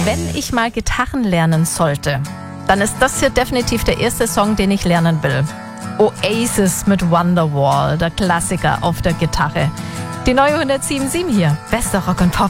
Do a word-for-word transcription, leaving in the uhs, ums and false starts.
Wenn ich mal Gitarren lernen sollte, dann ist das hier definitiv der erste Song, den ich lernen will. Oasis mit Wonderwall, der Klassiker auf der Gitarre. Die neue hundertsieben Komma sieben hier, bester Rock und Pop.